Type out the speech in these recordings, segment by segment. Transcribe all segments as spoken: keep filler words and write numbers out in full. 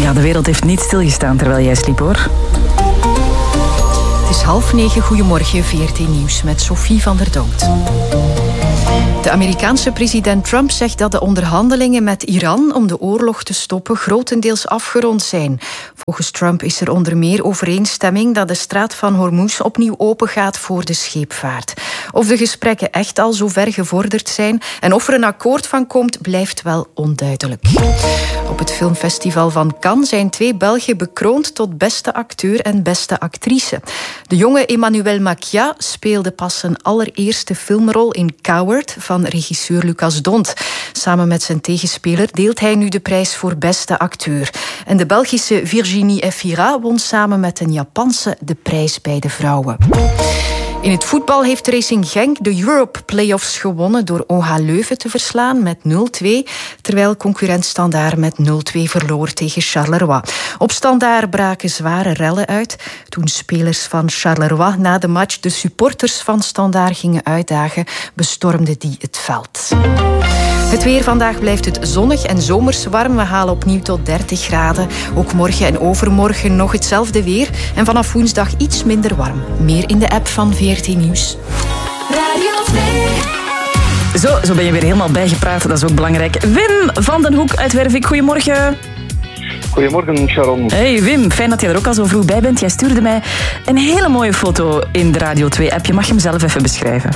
Ja, de wereld heeft niet stilgestaan terwijl jij sliep, hoor. Het is half negen. Goedemorgen, V R T Nieuws met Sophie van der Donkt. De Amerikaanse president Trump zegt dat de onderhandelingen met Iran om de oorlog te stoppen grotendeels afgerond zijn. Volgens Trump is er onder meer overeenstemming dat de straat van Hormuz opnieuw opengaat voor de scheepvaart. Of de gesprekken echt al zo ver gevorderd zijn en of er een akkoord van komt, blijft wel onduidelijk. Op het filmfestival van Cannes zijn twee Belgen bekroond tot beste acteur en beste actrice. De jonge Emmanuel Macia speelde pas zijn allereerste filmrol in Coward van regisseur Lucas Dont. Samen met zijn tegenspeler deelt hij nu de prijs voor beste acteur. En de Belgische Virginie Efira won samen met een Japanse de prijs bij de vrouwen. In het voetbal heeft Racing Genk de Europe Playoffs gewonnen door O H Leuven te verslaan met nul twee, terwijl concurrent Standaard met nul twee verloor tegen Charleroi. Op Standaard braken zware rellen uit toen spelers van Charleroi na de match de supporters van Standaard gingen uitdagen, bestormden die het veld. Het weer vandaag blijft het zonnig en zomers warm. We halen opnieuw tot dertig graden. Ook morgen en overmorgen nog hetzelfde weer. En vanaf woensdag iets minder warm. Meer in de app van V R T Nieuws. Radio twee. Zo, zo ben je weer helemaal bijgepraat. Dat is ook belangrijk. Wim van den Hoek uit Wervik. Goedemorgen. Goedemorgen, Sharon. Hey Wim, fijn dat je er ook al zo vroeg bij bent. Jij stuurde mij een hele mooie foto in de Radio twee-app. Je mag hem zelf even beschrijven.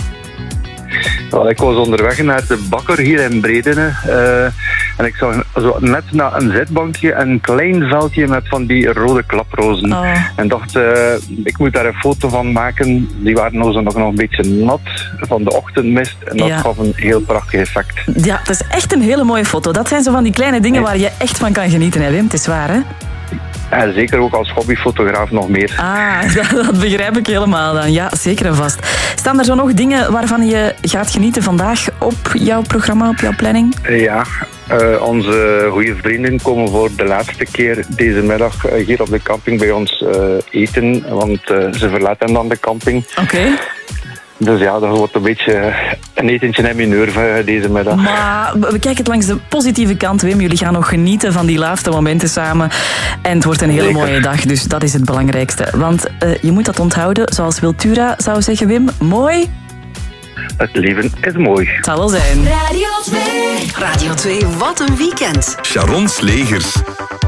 Well, ik was onderweg naar de bakker hier in Bredene. Uh, en ik zag zo net na een zitbankje een klein veldje met van die rode klaprozen. Oh. En dacht, uh, ik moet daar een foto van maken. Die waren nog, nog een beetje nat van de ochtendmist. En dat ja. gaf een heel prachtig effect. Ja, dat is echt een hele mooie foto. Dat zijn zo van die kleine dingen waar je echt van kan genieten, hè Wim? Het is waar, hè? En zeker ook als hobbyfotograaf nog meer. Ah, dat, dat begrijp ik helemaal dan. Ja, zeker en vast. Staan er zo nog dingen waarvan je gaat genieten vandaag op jouw programma, op jouw planning? Ja, uh, onze goede vrienden komen voor de laatste keer deze middag uh, hier op de camping bij ons uh, eten. Want uh, ze verlaten dan de camping. Oké. Okay. Dus ja, dat wordt een beetje een etentje in mineur deze middag. Maar we kijken het langs de positieve kant, Wim. Jullie gaan nog genieten van die laatste momenten samen. En het wordt een hele Zeker. mooie dag, dus dat is het belangrijkste. Want uh, je moet dat onthouden, zoals Wiltura zou zeggen, Wim. Mooi. Het leven is mooi. Het zal wel zijn. Radio twee. Radio twee, wat een weekend. Sharon Slegers.